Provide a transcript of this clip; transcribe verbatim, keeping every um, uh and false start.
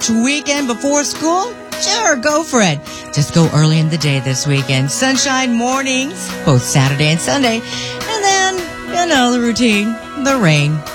beach weekend before school? Sure, go for it. Just go early in the day this weekend. Sunshine mornings, both Saturday and Sunday. And then, you know, the routine, the rain.